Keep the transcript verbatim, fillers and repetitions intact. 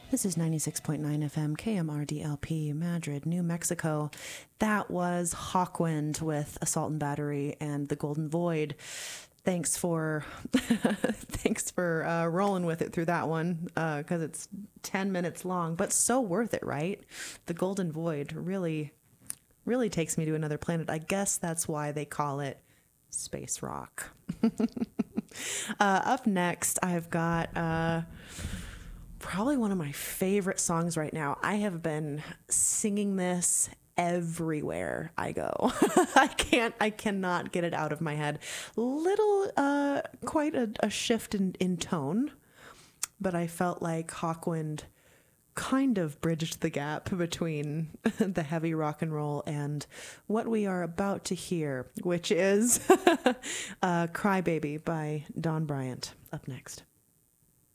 This is ninety-six point nine F M, K M R D L P, Madrid, New Mexico. That was Hawkwind with Assault and Battery and The Golden Void. Thanks for thanks for uh, rolling with it through that one, because uh, it's ten minutes long, but so worth it, right? The Golden Void really, really takes me to another planet. I guess that's why they call it space rock. uh, up next, I've got... Uh, Probably one of my favorite songs right now. I have been singing this everywhere I go. I can't, I cannot get it out of my head. Little, uh, quite a, a shift in, in tone, but I felt like Hawkwind kind of bridged the gap between the heavy rock and roll and what we are about to hear, which is uh, Crybaby by Don Bryant. Up next.